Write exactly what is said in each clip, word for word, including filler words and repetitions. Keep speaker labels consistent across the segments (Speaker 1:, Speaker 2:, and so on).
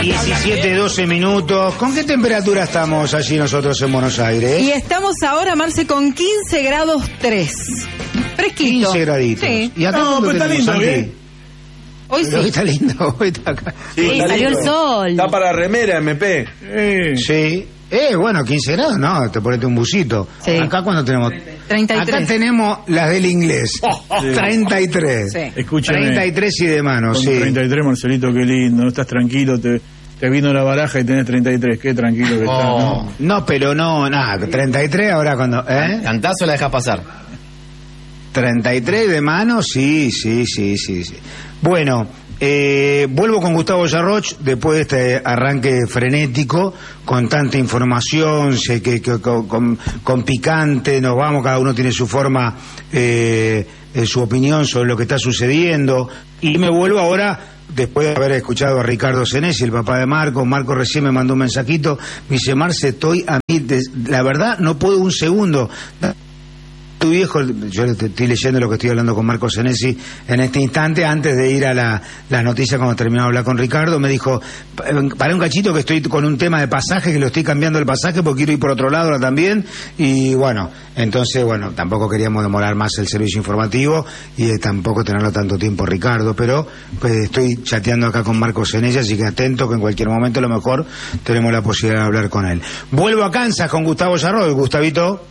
Speaker 1: diecisiete, doce minutos. ¿Con qué temperatura estamos allí nosotros en Buenos Aires?
Speaker 2: Y estamos ahora, Marce, con quince grados tres. Fresquito.
Speaker 1: quince graditos.
Speaker 2: Sí.
Speaker 1: ¿Y acá
Speaker 3: No, pero está lindo,
Speaker 1: Santi?
Speaker 3: ¿eh?
Speaker 2: Hoy
Speaker 1: Pero
Speaker 2: sí.
Speaker 1: está lindo, hoy está acá.
Speaker 4: Sí,
Speaker 2: Sí,
Speaker 4: está
Speaker 2: salió
Speaker 4: lindo.
Speaker 2: el sol.
Speaker 4: Está para remera, M P.
Speaker 3: Eh.
Speaker 1: Sí. Eh, bueno, quince grados, no, te ponete un busito.
Speaker 2: Sí.
Speaker 1: Acá cuando tenemos...
Speaker 2: treinta y tres.
Speaker 1: Acá tenemos las del inglés. treinta y tres.
Speaker 2: Sí.
Speaker 3: Escúchame.
Speaker 1: treinta y tres y de mano,
Speaker 3: Con
Speaker 1: sí.
Speaker 3: treinta y tres, Marcelito, qué lindo. No estás tranquilo, te, te vino la baraja y tenés treinta y tres. Qué tranquilo que estás,
Speaker 4: Oh.
Speaker 3: ¿no?
Speaker 1: No, pero no, nada, treinta y tres ahora cuando... ¿Eh?
Speaker 4: Cantazo la dejas pasar.
Speaker 1: treinta y tres de mano, sí, sí, sí, sí, sí. Bueno, eh, vuelvo con Gustavo Yarroch después de este arranque frenético, con tanta información, sé que, que con, con, con picante, nos vamos, cada uno tiene su forma, eh, eh, su opinión sobre lo que está sucediendo, y me vuelvo ahora, después de haber escuchado a Ricardo Senesi, el papá de Marco. Marco recién me mandó un mensajito, me dice: Marce, estoy a mí, de, la verdad no puedo un segundo. Tu viejo, yo estoy leyendo lo que estoy hablando con Marco Senesi en este instante, antes de ir a la, la noticia, cuando terminamos de hablar con Ricardo, me dijo: para un cachito que estoy con un tema de pasaje, que lo estoy cambiando el pasaje porque quiero ir por otro lado ahora también, y bueno, entonces, bueno, tampoco queríamos demorar más el servicio informativo y eh, tampoco tenerlo tanto tiempo, Ricardo, pero pues, estoy chateando acá con Marco Senesi, así que atento que en cualquier momento a lo mejor tenemos la posibilidad de hablar con él. Vuelvo a Kansas con Gustavo Yarroch. Gustavito.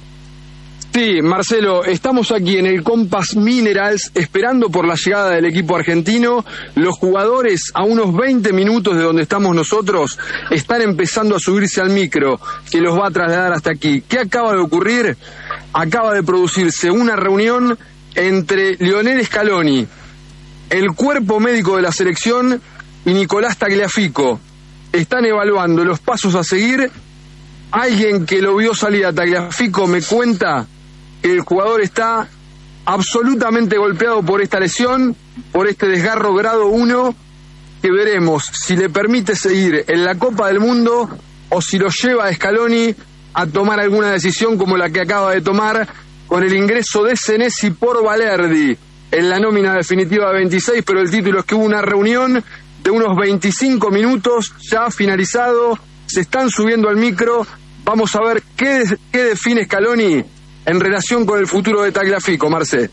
Speaker 5: Sí, Marcelo, estamos aquí en el Compass Minerals esperando por la llegada del equipo argentino. Los jugadores, a unos veinte minutos de donde estamos nosotros, están empezando a subirse al micro que los va a trasladar hasta aquí. ¿Qué acaba de ocurrir? Acaba de producirse una reunión entre Lionel Scaloni, el cuerpo médico de la selección, y Nicolás Tagliafico. Están evaluando los pasos a seguir. Alguien que lo vio salir a Tagliafico me cuenta que el jugador está absolutamente golpeado por esta lesión, por este desgarro grado uno, que veremos si le permite seguir en la Copa del Mundo o si lo lleva a Scaloni a tomar alguna decisión como la que acaba de tomar con el ingreso de Senesi por Valerdi en la nómina definitiva de veintiséis, pero el título es que hubo una reunión de unos veinticinco minutos, ya ha finalizado, se están subiendo al micro. Vamos a ver qué, qué define Scaloni en relación con el futuro de Tagliafico, Marce.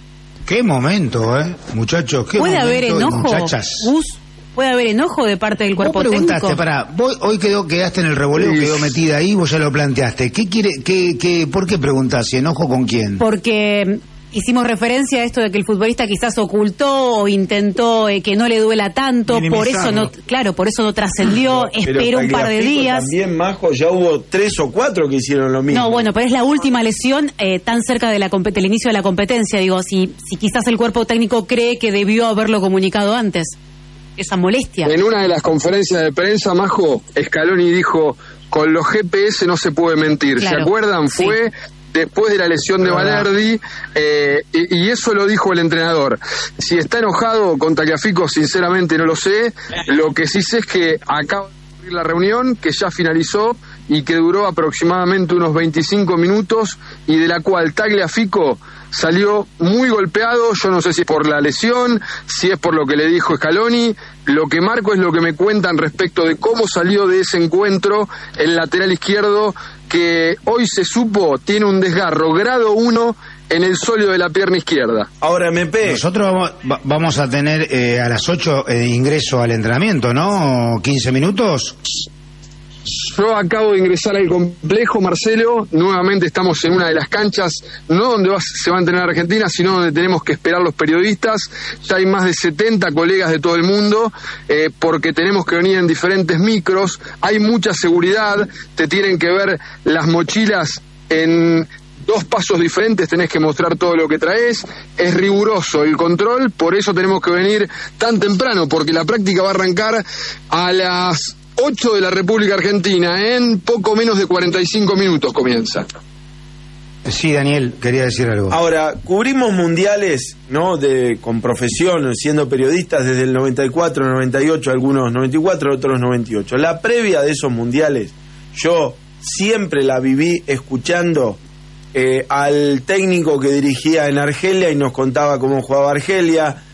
Speaker 1: Qué momento, ¿eh? Muchachos, qué
Speaker 2: ¿Puede
Speaker 1: momento.
Speaker 2: haber
Speaker 1: y
Speaker 2: enojo,
Speaker 1: muchachas.
Speaker 2: Gus? ¿Puede haber enojo de parte del cuerpo
Speaker 1: Vos preguntaste,
Speaker 2: técnico?
Speaker 1: pará, vos hoy quedó, quedaste en el revoleo,
Speaker 5: Sí.
Speaker 1: quedó metida ahí, vos ya lo planteaste. ¿Qué quiere, qué, qué, por qué preguntás? ¿Si enojo con quién?
Speaker 2: Porque hicimos referencia a esto de que el futbolista quizás ocultó o intentó eh, que no le duela tanto, por eso no, claro, por eso no trascendió, esperó un par de días.
Speaker 4: También, Majo, ya hubo tres o cuatro que hicieron lo mismo.
Speaker 2: No, bueno, pero es la última lesión eh, tan cerca de la compet- del inicio de la competencia. Digo, si, si quizás el cuerpo técnico cree que debió haberlo comunicado antes. Esa molestia.
Speaker 5: En una de las conferencias de prensa, Majo, Scaloni dijo: con los G P S no se puede mentir.
Speaker 2: Claro.
Speaker 5: ¿Se acuerdan?
Speaker 2: Sí.
Speaker 5: Fue después de la lesión de Valerdi, eh, y, y eso lo dijo el entrenador. Si está enojado con Tagliafico, sinceramente no lo sé. Lo que sí sé es que acaba de ocurrir la reunión, que ya finalizó y que duró aproximadamente unos veinticinco minutos, y de la cual Tagliafico salió muy golpeado. Yo no sé si es por la lesión, si es por lo que le dijo Scaloni. Lo que marco es lo que me cuentan respecto de cómo salió de ese encuentro el lateral izquierdo, que hoy se supo tiene un desgarro grado uno en el sóleo de la pierna izquierda.
Speaker 4: Ahora, M P.
Speaker 1: Nosotros vamos, va- vamos a tener eh, a las ocho eh, ingreso al entrenamiento, ¿no? ¿quince minutos?
Speaker 5: Yo acabo de ingresar al complejo, Marcelo. Nuevamente estamos en una de las canchas, no donde va, se va a entrenar Argentina, sino donde tenemos que esperar los periodistas. Ya hay más de setenta colegas de todo el mundo, eh, porque tenemos que venir en diferentes micros. Hay mucha seguridad, te tienen que ver las mochilas en dos pasos diferentes, tenés que mostrar todo lo que traes. Es riguroso el control, por eso tenemos que venir tan temprano, porque la práctica va a arrancar a las ocho de la República Argentina. En poco menos de cuarenta y cinco minutos comienza.
Speaker 1: Sí, Daniel, quería decir algo.
Speaker 4: Ahora, cubrimos mundiales, ¿no? De, con profesión, siendo periodistas desde el noventa y cuatro, noventa y ocho, algunos noventa y cuatro, otros noventa y ocho. La previa de esos mundiales, yo siempre la viví escuchando eh, al técnico que dirigía en Argelia y nos contaba cómo jugaba Argelia,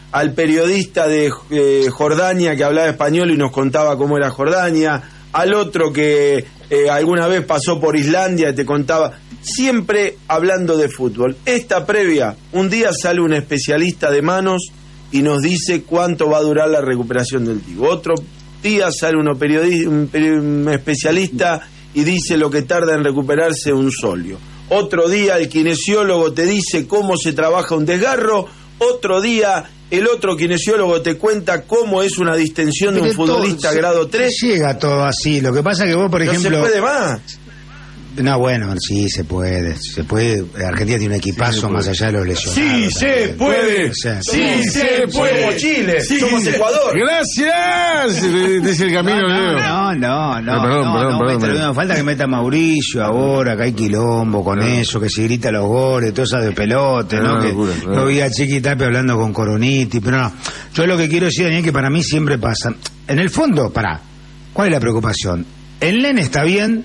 Speaker 4: al periodista de eh, Jordania que hablaba español y nos contaba cómo era Jordania, al otro que eh, alguna vez pasó por Islandia y te contaba, siempre hablando de fútbol. Esta previa, un día sale un especialista de manos y nos dice cuánto va a durar la recuperación del Dibu. Otro día sale uno periodista, un, peri un especialista y dice lo que tarda en recuperarse un solio. Otro día el kinesiólogo te dice cómo se trabaja un desgarro. Otro día el otro kinesiólogo te cuenta cómo es una distensión de un futbolista grado tres.
Speaker 1: Llega todo así. Lo que pasa es que vos, por ejemplo...
Speaker 4: No se puede más.
Speaker 1: No, bueno, sí, se puede. Se puede. Argentina tiene un equipazo sí más allá de los lesionados.
Speaker 3: Sí, se puede.
Speaker 1: Sí,
Speaker 3: sí, sí se puede.
Speaker 4: Somos Chile, sí, somos
Speaker 3: sí.
Speaker 4: Ecuador.
Speaker 3: Gracias. Dice el camino,
Speaker 1: no, no, no, no, no,
Speaker 3: perdón,
Speaker 1: no,
Speaker 3: perdón,
Speaker 1: no,
Speaker 3: perdón,
Speaker 1: perdón, no, falta que meta Mauricio ahora, que hay quilombo con no. eso, que se grita los goles, todo eso de pelote, ¿no? no que locura, no vi a Chiqui Tapia hablando con Coroniti, pero no. Yo lo que quiero decir, Daniel, que para mí siempre pasa. En el fondo, pará, ¿cuál es la preocupación? El nene está bien.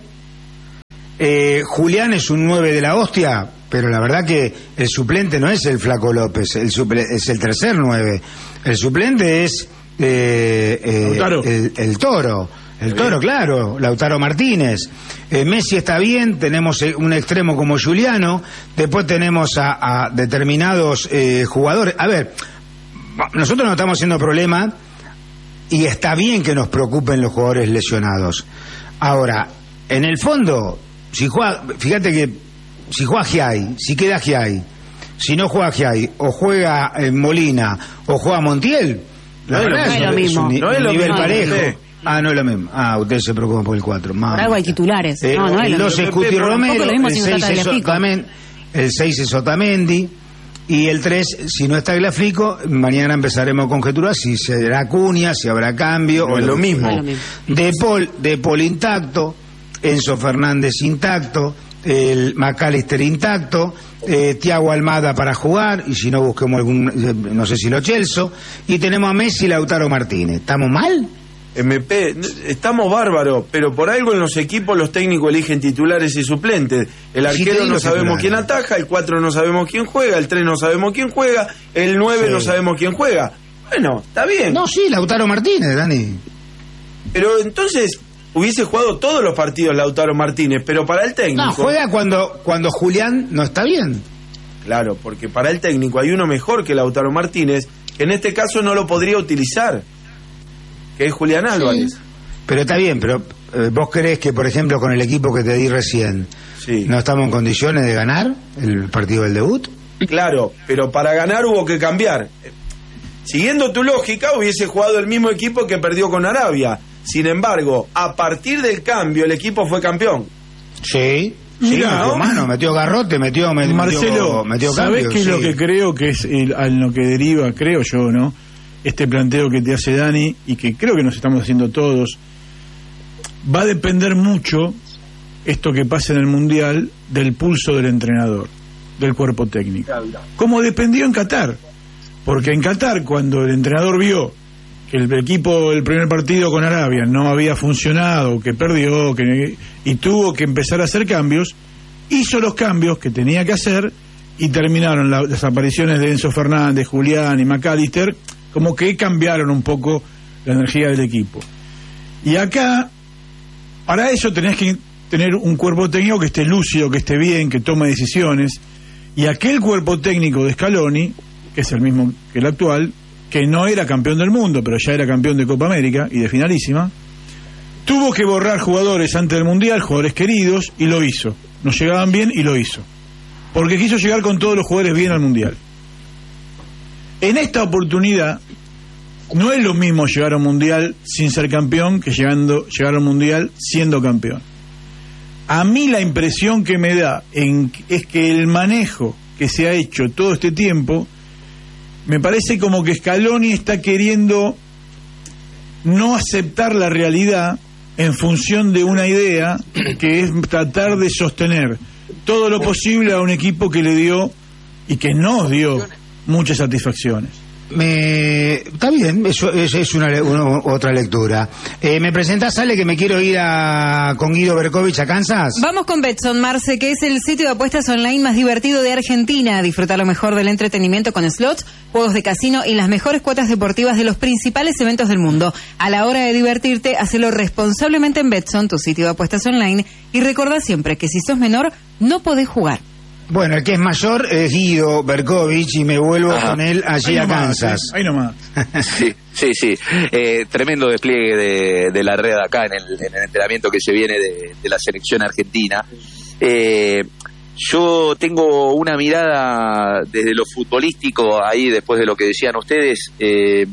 Speaker 1: Eh, Julián es un nueve de la hostia, pero la verdad que el suplente no es el Flaco López, el suple es el tercer nueve. El suplente es eh, eh, el, el Toro, el Toro, claro, Lautaro Martínez. Eh, Messi está bien, tenemos un extremo como Juliano, después tenemos a, a determinados eh, jugadores. A ver, nosotros no estamos haciendo problema y está bien que nos preocupen los jugadores lesionados. Ahora, en el fondo... Si juega, fíjate que si juega Giai, si queda Giai, si no juega Giai, o juega eh, Molina, o juega Montiel,
Speaker 2: la no verdad es, es lo mismo.
Speaker 1: Un,
Speaker 2: no
Speaker 1: un
Speaker 2: es lo
Speaker 1: nivel
Speaker 2: mismo.
Speaker 1: parejo. Sí. Ah, no es lo mismo. Ah, usted se preocupa por el cuatro.
Speaker 2: Por algo hay titulares.
Speaker 1: Eh,
Speaker 2: no, no
Speaker 1: el dos es Cuti Romero, el seis es Otamendi, el seis es Otamendi, y el tres, si no está Glafrico, mañana empezaremos a conjeturar si será Acuña, si habrá cambio,
Speaker 4: no
Speaker 1: o
Speaker 4: es lo mismo.
Speaker 2: No es lo mismo.
Speaker 1: De Paul, de Paul intacto, Enzo Fernández intacto, el McAllister intacto, eh, Thiago Almada para jugar, y si no busquemos algún, eh, no sé si lo Chelso, y tenemos a Messi y Lautaro Martínez. ¿Estamos mal?
Speaker 4: M P, estamos bárbaros, pero por algo en los equipos los técnicos eligen titulares y suplentes. El arquero sí, no sabemos quién ataja, el cuatro no sabemos quién juega, el tres no sabemos quién juega, el nueve sí. no sabemos quién juega. Bueno, está bien.
Speaker 1: No, sí, Lautaro Martínez, Dani.
Speaker 4: Pero entonces... hubiese jugado todos los partidos Lautaro Martínez, pero para el técnico...
Speaker 1: No, juega cuando, cuando Julián no está bien.
Speaker 4: Claro, porque para el técnico hay uno mejor que Lautaro Martínez, que en este caso no lo podría utilizar, que es Julián Álvarez.
Speaker 1: Sí. Pero está bien, pero eh, ¿vos creés que, por ejemplo, con el equipo que te di recién, sí. no estamos en condiciones de ganar el partido del debut?
Speaker 4: Claro, pero para ganar hubo que cambiar. Siguiendo tu lógica, hubiese jugado el mismo equipo que perdió con Arabia. Sin embargo, a partir del cambio, el equipo fue campeón.
Speaker 1: Sí, sí, Mirá, metió mano, metió garrote, metió, metió
Speaker 3: Marcelo,
Speaker 1: metió
Speaker 3: ¿sabés qué es sí. lo que creo que es el, a lo que deriva, creo yo, ¿no? Este planteo que te hace Dani, y que creo que nos estamos haciendo todos, va a depender mucho, esto que pasa en el Mundial, del pulso del entrenador, del cuerpo técnico. Como dependió en Qatar. Porque en Qatar, cuando el entrenador vio que el equipo, el primer partido con Arabia no había funcionado, que perdió, que, y tuvo que empezar a hacer cambios, hizo los cambios que tenía que hacer y terminaron la, las apariciones de Enzo Fernández, Julián y McAllister, como que cambiaron un poco la energía del equipo. Y acá, para eso tenés que tener un cuerpo técnico que esté lúcido, que esté bien, que tome decisiones, y aquel cuerpo técnico de Scaloni, que es el mismo que el actual, que no era campeón del mundo, pero ya era campeón de Copa América y de finalísima, tuvo que borrar jugadores antes del Mundial, jugadores queridos, y lo hizo. No llegaban bien y lo hizo. Porque quiso llegar con todos los jugadores bien al Mundial. En esta oportunidad, no es lo mismo llegar a un Mundial sin ser campeón que llegando, llegar a un Mundial siendo campeón. A mí la impresión que me da en, es que el manejo que se ha hecho todo este tiempo, me parece como que Scaloni está queriendo no aceptar la realidad en función de una idea que es tratar de sostener todo lo posible a un equipo que le dio y que nos dio muchas satisfacciones.
Speaker 1: Me... Está bien, eso, eso es una, una otra lectura. Eh, ¿Me presentás, Ale, que me quiero ir a, con Guido Berkovich a Kansas?
Speaker 2: Vamos con Betson, Marce, que es el sitio de apuestas online más divertido de Argentina. Disfrutar lo mejor del entretenimiento con slots, juegos de casino y las mejores cuotas deportivas de los principales eventos del mundo. A la hora de divertirte, hacelo responsablemente en Betson, tu sitio de apuestas online, y recordá siempre que si sos menor, no podés jugar.
Speaker 1: Bueno, el que es mayor es Guido Berkovich y me vuelvo Ajá. con él allí a Kansas.
Speaker 3: ¿eh? Ahí nomás.
Speaker 6: Sí, sí, sí. Eh, tremendo despliegue de, de la red acá en el, en el entrenamiento que se viene de, de la selección argentina. Eh, yo tengo una mirada desde lo futbolístico ahí, después de lo que decían ustedes. Eh,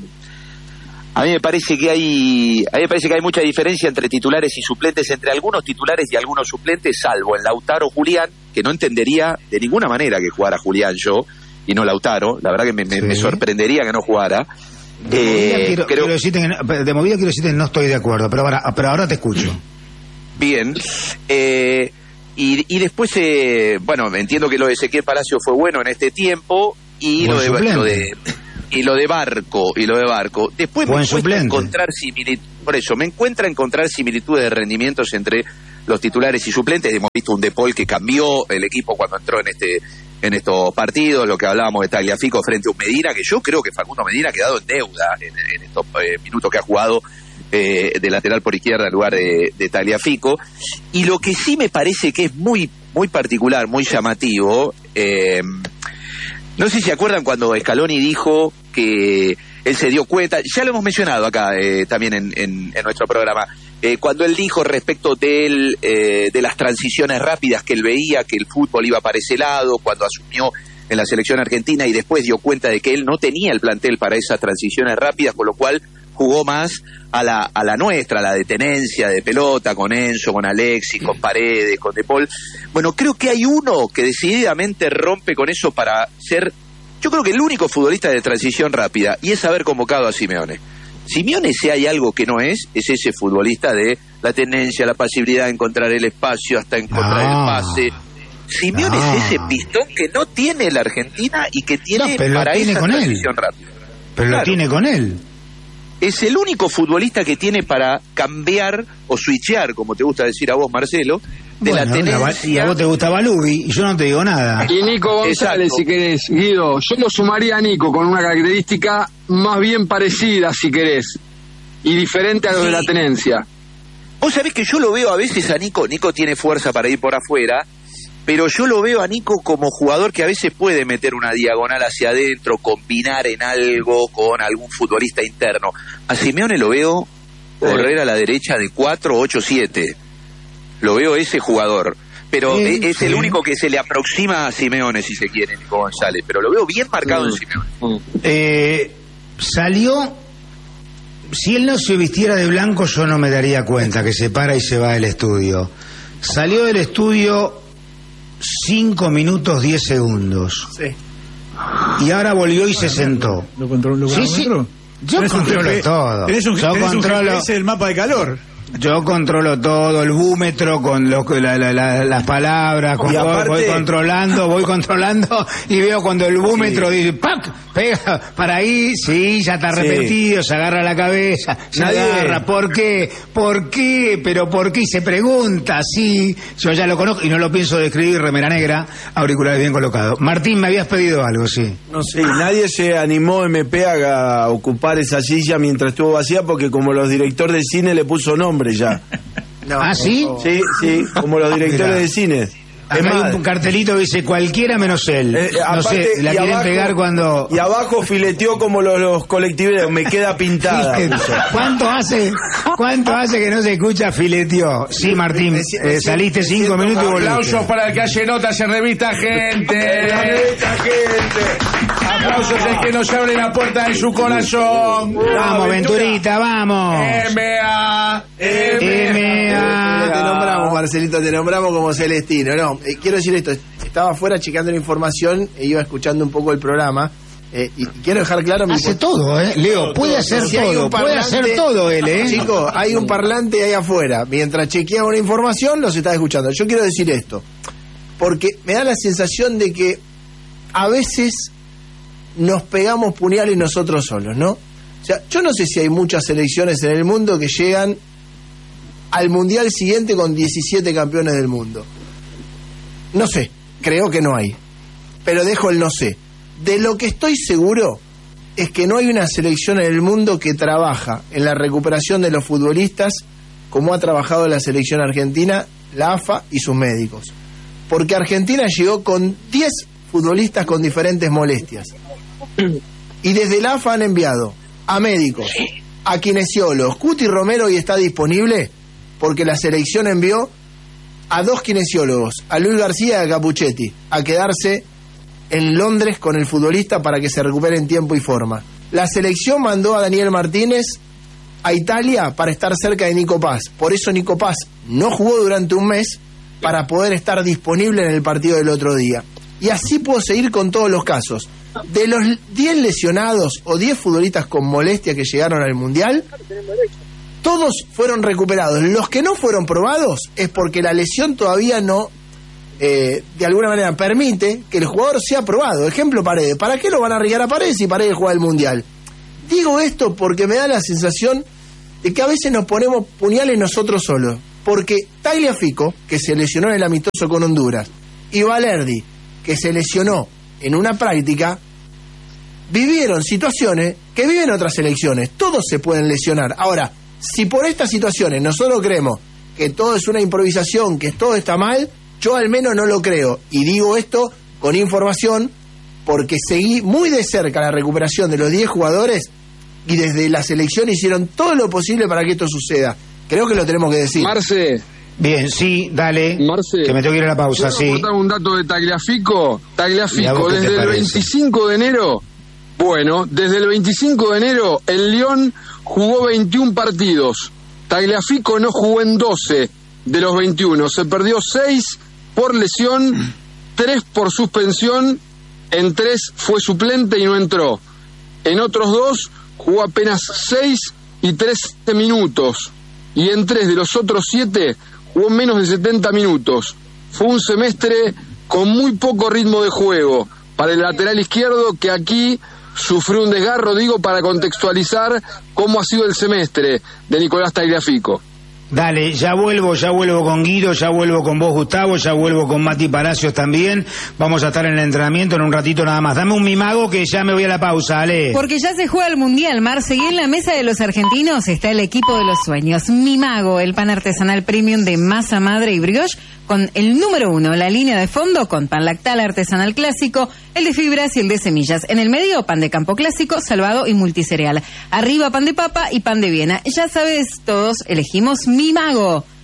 Speaker 6: A mí me parece que hay, a mí me parece que hay mucha diferencia entre titulares y suplentes, entre algunos titulares y algunos suplentes, salvo en Lautaro Julián, que no entendería de ninguna manera que jugara Julián yo y no Lautaro. La verdad que me, me, sí. me sorprendería que no jugara.
Speaker 1: De movida, eh, quiero, creo, quiero decirte que no, de movida quiero decirte que no estoy de acuerdo, pero ahora, pero ahora te escucho.
Speaker 6: Bien. Eh, y, y después, eh, bueno, entiendo que lo de Ezequiel Palacio fue bueno en este tiempo y lo de, lo de y lo de Barco y lo de Barco. Después
Speaker 1: Buen
Speaker 6: me encuentra
Speaker 1: suplente.
Speaker 6: encontrar similitud, por eso me encuentra encontrar similitudes de rendimientos entre los titulares y suplentes. Hemos visto un De Paul que cambió el equipo cuando entró en este en estos partidos, lo que hablábamos de Tagliafico frente a un Medina, que yo creo que Facundo Medina ha quedado en deuda en, en estos eh, minutos que ha jugado eh, de lateral por izquierda en lugar de, de Tagliafico. Y lo que sí me parece que es muy muy particular, muy llamativo, eh, no sé si se acuerdan cuando Scaloni dijo que él se dio cuenta, ya lo hemos mencionado acá eh, también en, en, en nuestro programa, eh, cuando él dijo respecto de, él, eh, de las transiciones rápidas que él veía, que el fútbol iba para ese lado, cuando asumió en la selección argentina y después dio cuenta de que él no tenía el plantel para esas transiciones rápidas, con lo cual jugó más a la, a la nuestra, a la de tenencia de pelota, con Enzo, con Alexis, con Paredes, con De Paul. Bueno, creo que hay uno que decididamente rompe con eso para ser, yo creo que el único futbolista de transición rápida, y es haber convocado a Simeone. Simeone, si hay algo que no es, es ese futbolista de la tenencia, la pasividad, encontrar el espacio hasta encontrar no. el pase. Simeone no. es ese pistón que no tiene la Argentina y que tiene
Speaker 1: no,
Speaker 6: para
Speaker 1: tiene
Speaker 6: esa
Speaker 1: con
Speaker 6: transición
Speaker 1: él.
Speaker 6: rápida.
Speaker 1: Pero claro. lo tiene con él.
Speaker 6: Es el único futbolista que tiene para cambiar o switchear, como te gusta decir a vos, Marcelo, de bueno, la tenencia.
Speaker 1: Y a vos te gusta Balubi y yo no te digo nada.
Speaker 5: Y Nico González, Exacto. si querés, Guido, yo lo sumaría a Nico con una característica más bien parecida, si querés, y diferente a lo sí. de la tenencia.
Speaker 6: Vos sabés que yo lo veo a veces a Nico, Nico tiene fuerza para ir por afuera, pero yo lo veo a Nico como jugador que a veces puede meter una diagonal hacia adentro, combinar en algo con algún futbolista interno. A Simeone lo veo correr a la derecha de cuatro, ocho, siete. Lo veo ese jugador. Pero sí, es sí. el único que se le aproxima a Simeone, si se quiere, Nico González. Pero lo veo bien marcado mm. en Simeone.
Speaker 1: Eh, salió... Si él no se vistiera de blanco, yo no me daría cuenta que se para y se va del estudio. Salió del estudio... Cinco minutos diez segundos. Sí. Y ahora volvió y bueno, se sentó.
Speaker 3: ¿Lo controló?
Speaker 1: Sí, sí. Yo controlo
Speaker 3: un
Speaker 1: todo.
Speaker 3: Tenés un,
Speaker 1: yo
Speaker 3: tenés
Speaker 1: controlo.
Speaker 3: Un el mapa de calor.
Speaker 1: Yo controlo todo, el búmetro con los, la, la, la, las palabras, con, aparte... voy, voy controlando, voy controlando y veo cuando el búmetro sí. dice ¡pac! Pega para ahí, sí, ya está arrepentido, sí. se agarra la cabeza, se Nadie... agarra, ¿por qué? ¿Por qué? ¿Pero por qué? Y se pregunta, sí, yo ya lo conozco y no lo pienso describir, remera negra, auriculares bien colocados. Martín, me habías pedido algo, sí.
Speaker 4: No sé, sí, nadie se animó M P a ocupar esa silla mientras estuvo vacía porque como los directores de cine le puso nombre ya.
Speaker 1: No, ¿Ah, sí?
Speaker 4: Sí, sí, como los directores de cine.
Speaker 1: Acá hay un cartelito que dice cualquiera menos él. Eh, no aparte, sé, la quieren abajo, pegar cuando...
Speaker 4: Y abajo fileteó como los, los colectiveros, me queda pintada.
Speaker 1: ¿Cuánto hace cuánto hace que no se escucha fileteó? Sí, Martín, eh, saliste cinco minutos y volviste.
Speaker 7: Aplausos para el que hace notas en Revista Gente.
Speaker 4: La Revista Gente.
Speaker 7: Aplausos al que nos abre la puerta de su corazón.
Speaker 1: Vamos, Venturita, vamos.
Speaker 7: M A
Speaker 1: M A
Speaker 8: Te nombramos, Marcelito, te nombramos como Celestino, ¿no? Eh, quiero decir esto, estaba afuera checando la información e iba escuchando un poco el programa eh, y quiero dejar claro... Mi
Speaker 1: hace todo, ¿eh? Leo, puede hacer si todo, puede hacer todo él, ¿eh?
Speaker 8: Chicos, hay un parlante ahí afuera, mientras chequeaba una información los estaba escuchando. Yo quiero decir esto, porque me da la sensación de que a veces nos pegamos puñales nosotros solos, ¿no? O sea, yo no sé si hay muchas selecciones en el mundo que llegan al mundial siguiente con diecisiete campeones del mundo. No sé, creo que no hay. Pero dejo el no sé. De lo que estoy seguro es que no hay una selección en el mundo que trabaja en la recuperación de los futbolistas como ha trabajado la selección argentina, la A F A y sus médicos. Porque Argentina llegó con diez futbolistas con diferentes molestias. Y desde la A F A han enviado a médicos, a kinesiólogos. Cuti Romero hoy está disponible porque la selección envió a dos kinesiólogos, a Luis García y a Capuchetti, a quedarse en Londres con el futbolista para que se recupere en tiempo y forma. La selección mandó a Daniel Martínez a Italia para estar cerca de Nico Paz. Por eso Nico Paz no jugó durante un mes para poder estar disponible en el partido del otro día. Y así puedo seguir con todos los casos. De los diez lesionados o diez futbolistas con molestia que llegaron al Mundial, todos fueron recuperados. Los que no fueron probados es porque la lesión todavía no, eh, de alguna manera, permite que el jugador sea probado. Ejemplo, Paredes. ¿Para qué lo van a arriesgar a Paredes si Paredes juega el Mundial? Digo esto porque me da la sensación de que a veces nos ponemos puñales nosotros solos. Porque Tagliafico, que se lesionó en el amistoso con Honduras, y Valerdi, que se lesionó en una práctica, vivieron situaciones que viven otras selecciones. Todos se pueden lesionar. Ahora, si por estas situaciones nosotros creemos que todo es una improvisación, que todo está mal, yo al menos no lo creo. Y digo esto con información porque seguí muy de cerca la recuperación de los diez jugadores y desde la selección hicieron todo lo posible para que esto suceda. Creo que lo tenemos que decir.
Speaker 5: Marce.
Speaker 1: Bien, sí, dale.
Speaker 5: Marce.
Speaker 1: Que me tengo que ir a la pausa,
Speaker 5: ¿puedo
Speaker 1: sí.
Speaker 5: aportar un dato de Tagliafico? Tagliafico,
Speaker 1: ¿Qué
Speaker 5: desde
Speaker 1: te
Speaker 5: el
Speaker 1: parece?
Speaker 5: veinticinco de enero, bueno, desde el veinticinco de enero, el Lyon jugó veintiún partidos. Tagliafico no jugó en doce de los veintiuno. Se perdió seis por lesión, tres por suspensión. En tres fue suplente y no entró. En otros dos jugó apenas seis y trece minutos. Y en tres de los otros siete jugó menos de setenta minutos. Fue un semestre con muy poco ritmo de juego para el lateral izquierdo, que aquí sufrió un desgarro, digo, para contextualizar cómo ha sido el semestre de Nicolás Tagliafico.
Speaker 1: Dale, ya vuelvo, ya vuelvo con Guido, ya vuelvo con vos, Gustavo, ya vuelvo con Mati Palacios también. Vamos a estar en el entrenamiento en un ratito nada más. Dame un mimago que ya me voy a la pausa, dale.
Speaker 2: Porque ya se juega el Mundial, Marce, y en la mesa de los argentinos está el equipo de los sueños. Mimago, el pan artesanal premium de masa madre y brioche, con el número uno, la línea de fondo, con pan lactal artesanal clásico, el de fibras y el de semillas. En el medio, pan de campo clásico, salvado y multicereal. Arriba, pan de papa y pan de Viena. Ya sabes, todos elegimos Mimago.